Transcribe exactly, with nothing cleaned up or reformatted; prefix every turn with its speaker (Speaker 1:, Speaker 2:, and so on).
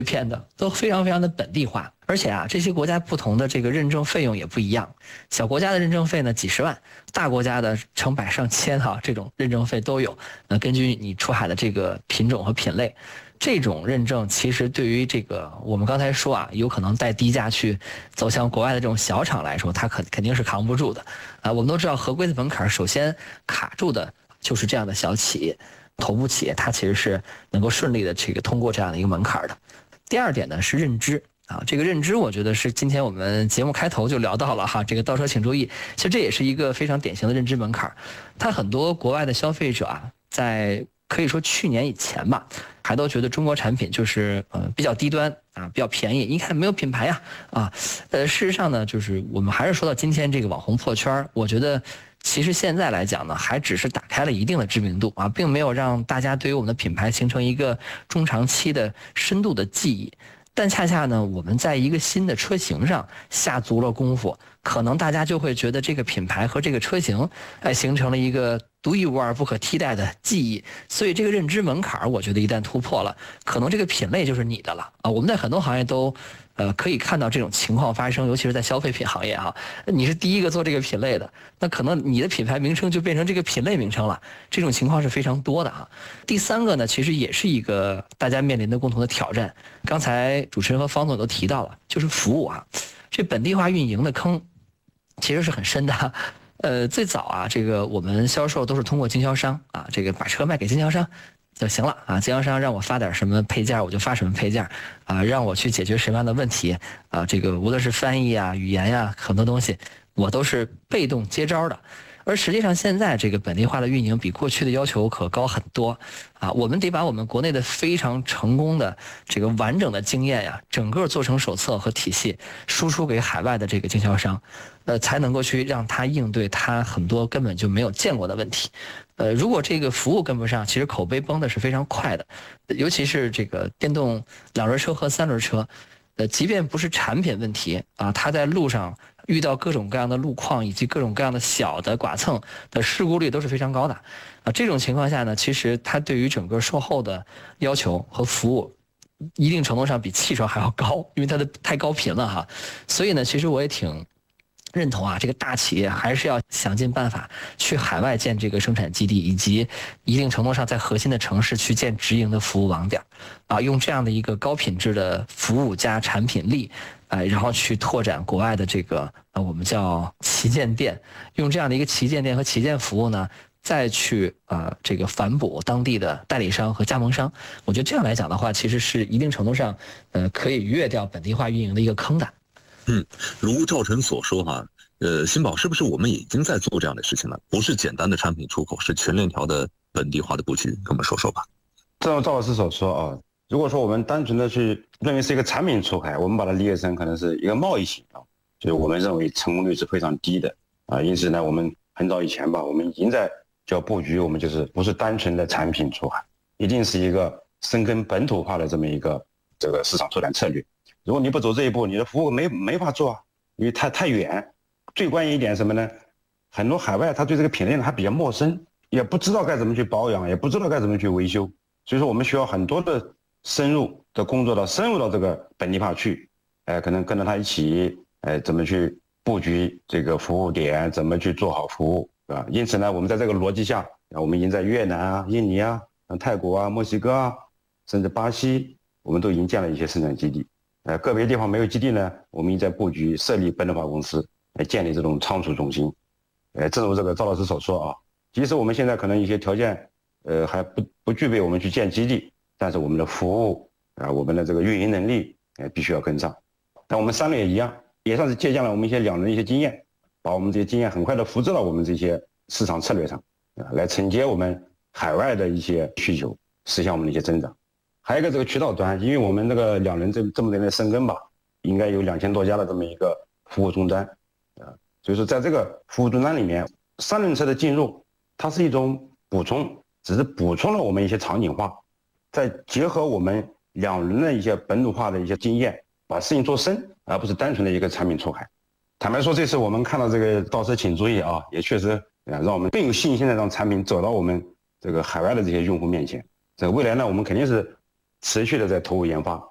Speaker 1: 骗的，都非常非常的本地化。而且啊，这些国家不同的这个认证费用也不一样，小国家的认证费呢几十万，大国家的成百上千哈、啊，这种认证费都有。呃，根据你出海的这个品种和品类，这种认证其实对于这个我们刚才说啊，有可能带低价去走向国外的这种小厂来说，它肯肯定是扛不住的。啊，我们都知道合规的门槛，首先卡住的就是这样的小企业。头部企业它其实是能够顺利的这个通过这样的一个门槛的。第二点呢是认知啊，这个认知我觉得是今天我们节目开头就聊到了哈，这个倒车请注意，其实这也是一个非常典型的认知门槛。它很多国外的消费者啊，在可以说去年以前吧，还都觉得中国产品就是呃比较低端啊，比较便宜，一看没有品牌呀啊，呃事实上呢，就是我们还是说到今天这个网红破圈，我觉得。其实现在来讲呢，还只是打开了一定的知名度啊，并没有让大家对于我们的品牌形成一个中长期的深度的记忆。但恰恰呢，我们在一个新的车型上下足了功夫，可能大家就会觉得这个品牌和这个车型，哎，形成了一个独一无二、不可替代的记忆。所以这个认知门槛，我觉得一旦突破了，可能这个品类就是你的了啊。我们在很多行业都。呃，可以看到这种情况发生，尤其是在消费品行业哈，你是第一个做这个品类的，那可能你的品牌名称就变成这个品类名称了，这种情况是非常多的哈。第三个呢，其实也是一个大家面临的共同的挑战。刚才主持人和方总都提到了，就是服务啊，这本地化运营的坑其实是很深的。呃，最早啊，这个我们销售都是通过经销商啊，这个把车卖给经销商。就行了啊！经销商让我发点什么配件，我就发什么配件，啊，让我去解决什么样的问题啊？这个无论是翻译啊、语言呀、啊，很多东西，我都是被动接招的。而实际上，现在这个本地化的运营比过去的要求可高很多啊！我们得把我们国内的非常成功的这个完整的经验呀，整个做成手册和体系，输出给海外的这个经销商，呃，才能够去让他应对他很多根本就没有见过的问题。呃，如果这个服务跟不上，其实口碑崩的是非常快的，尤其是这个电动两轮车和三轮车，呃，即便不是产品问题啊，它在路上遇到各种各样的路况以及各种各样的小的剐蹭的事故率都是非常高的，啊，这种情况下呢，其实它对于整个售后的要求和服务，一定程度上比汽车还要高，因为它的太高频了哈，所以呢，其实我也挺。认同啊，这个大企业还是要想尽办法去海外建这个生产基地，以及一定程度上在核心的城市去建直营的服务网点，啊，用这样的一个高品质的服务加产品力，哎，然后去拓展国外的这个呃我们叫旗舰店，用这样的一个旗舰店和旗舰服务呢，再去呃这个反哺当地的代理商和加盟商。我觉得这样来讲的话，其实是一定程度上呃可以逾越掉本地化运营的一个坑的。
Speaker 2: 嗯，如赵晨所说哈，呃，新宝是不是我们已经在做这样的事情了？不是简单的产品出口，是全链条的本地化的布局，跟我们说说吧。
Speaker 3: 正如赵老师所说啊，如果说我们单纯的去认为是一个产品出海，我们把它理解成可能是一个贸易型啊，就是我们认为成功率是非常低的啊。因此呢，我们很早以前吧，我们已经在叫布局，我们就是不是单纯的产品出海，一定是一个深耕本土化的这么一个这个市场拓展策略。如果你不走这一步，你的服务没没法做啊，因为太太远。最关键一点什么呢？很多海外他对这个品类呢还比较陌生，也不知道该怎么去保养，也不知道该怎么去维修。所以说我们需要很多的深入的工作到深入到这个本地化去，哎、呃，可能跟着他一起，哎、呃，怎么去布局这个服务点，怎么去做好服务，是吧？因此呢，我们在这个逻辑下，我们已经在越南啊、印尼啊、泰国啊、墨西哥啊，甚至巴西，我们都已经建了一些生产基地。呃，个别地方没有基地呢，我们已经在布局设立本土化公司，来建立这种仓储中心。呃，正如这个赵老师所说啊，即使我们现在可能一些条件，呃，还不不具备我们去建基地，但是我们的服务啊、呃，我们的这个运营能力，呃，必须要跟上。但我们三类也一样，也算是借鉴了我们一些两人的一些经验，把我们这些经验很快的复制到我们这些市场策略上，啊、呃，来承接我们海外的一些需求，实现我们的一些增长。还有一个这个渠道端，因为我们这个两人这这么多年的深耕吧，应该有两千多家的这么一个服务终端，啊，所以说在这个服务终端里面，三轮车的进入，它是一种补充，只是补充了我们一些场景化，再结合我们两人的一些本土化的一些经验，把事情做深，而不是单纯的一个产品出海。坦白说，这次我们看到这个倒车请注意啊，也确实啊让我们更有信心的让产品走到我们这个海外的这些用户面前。这个未来呢，我们肯定是持续的在投入研发，